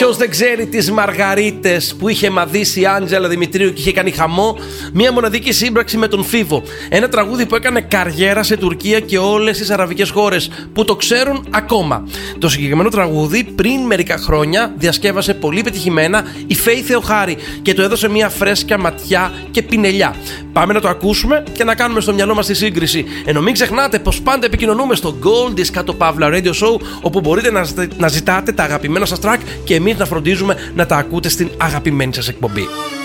Ποιος δεν ξέρει τις Μαργαρίτες που είχε μαδίσει η Άντζελα Δημητρίου και είχε κάνει χαμό? Μια μοναδική σύμπραξη με τον Φίβο. Ένα τραγούδι που έκανε καριέρα σε Τουρκία και όλες τις αραβικές χώρες που το ξέρουν ακόμα. Το συγκεκριμένο τραγούδι πριν μερικά χρόνια διασκεύασε πολύ πετυχημένα η Φέη Θεοχάρη και το έδωσε μια φρέσκια ματιά και πινελιά. Πάμε να το ακούσουμε και να κάνουμε στο μυαλό μας τη σύγκριση. Ενώ μην ξεχνάτε πως πάντα επικοινωνούμε στο Goldis_Radio Show, όπου μπορείτε να ζητάτε τα αγαπημένα σας track και εμείς να φροντίζουμε να τα ακούτε στην αγαπημένη σας εκπομπή.